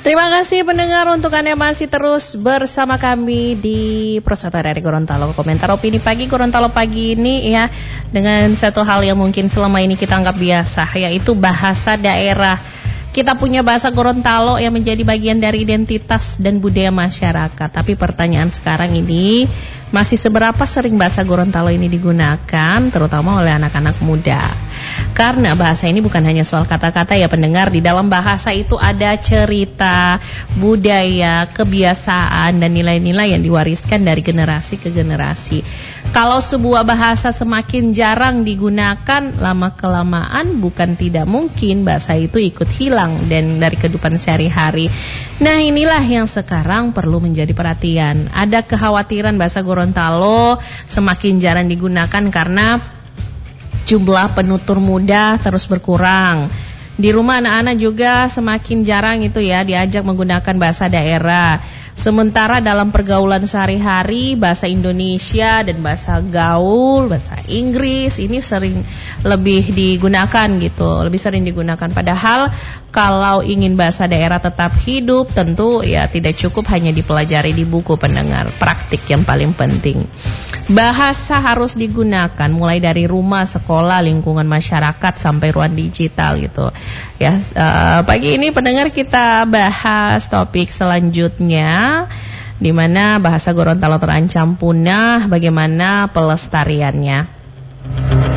Terima kasih pendengar untuk Anda masih terus bersama kami di Persatuan dari Gorontalo. Komentar opini pagi Gorontalo pagi ini ya, dengan satu hal yang mungkin selama ini kita anggap biasa, yaitu bahasa daerah. Kita punya bahasa Gorontalo yang menjadi bagian dari identitas dan budaya masyarakat. Tapi pertanyaan sekarang ini, masih seberapa sering bahasa Gorontalo ini digunakan, terutama oleh anak-anak muda? Karena bahasa ini bukan hanya soal kata-kata ya pendengar. Di dalam bahasa itu ada cerita, budaya, kebiasaan, dan nilai-nilai yang diwariskan dari generasi ke generasi. Kalau sebuah bahasa semakin jarang digunakan, lama-kelamaan bukan tidak mungkin bahasa itu ikut hilang dan dari kehidupan sehari-hari. Nah, inilah yang sekarang perlu menjadi perhatian. Ada kekhawatiran bahasa Gorontalo semakin jarang digunakan karena jumlah penutur muda terus berkurang. Di rumah anak-anak juga semakin jarang itu ya diajak menggunakan bahasa daerah. Sementara dalam pergaulan sehari-hari, bahasa Indonesia dan bahasa gaul, bahasa Inggris ini sering lebih digunakan gitu, lebih sering digunakan. Padahal kalau ingin bahasa daerah tetap hidup, tentu ya tidak cukup hanya dipelajari di buku pendengar, praktik yang paling penting. Bahasa harus digunakan mulai dari rumah, sekolah, lingkungan masyarakat sampai ruang digital gitu. Ya, pagi ini pendengar kita bahas topik selanjutnya, di mana bahasa Gorontalo terancam punah, bagaimana pelestariannya.